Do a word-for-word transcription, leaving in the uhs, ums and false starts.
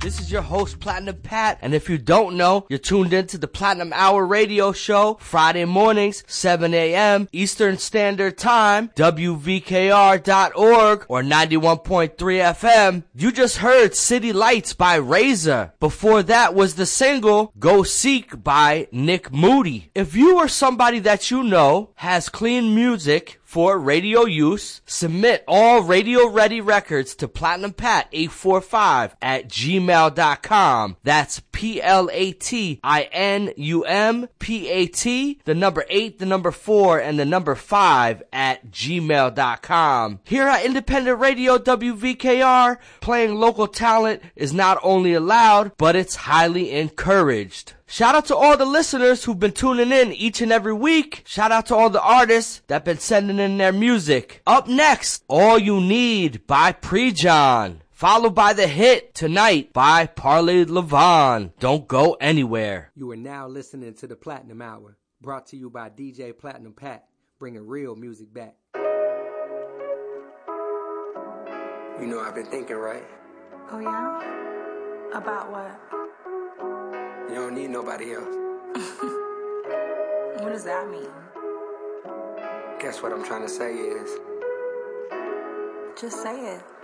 This is your host, Platinum Pat, and if you don't know, you're tuned into the Platinum Hour radio show, Friday mornings, seven a.m. Eastern Standard Time, W V K R dot org, or ninety-one point three F M. You just heard City Lights by Razor. Before that was the single, Go Seek by Nick Moody. If you or somebody that you know has clean music for radio use, submit all radio-ready records to Platinum Pat eight four five at gmail dot com. That's P L A T I N U M P A T, the number eight, the number four, and the number five at gmail dot com. Here at Independent Radio W V K R, playing local talent is not only allowed, but it's highly encouraged. Shout out to all the listeners who've been tuning in each and every week. Shout out to all the artists that been sending in their music. Up next, All You Need by Prejon, followed by the hit Tonight by Parley Levon. Don't go anywhere. You are now listening to the Platinum Hour, brought to you by D J Platinum Pat, bringing real music back. You know I've been thinking, right? Oh yeah? About what? You don't need nobody else. What does that mean? Guess what I'm trying to say is... Just say it.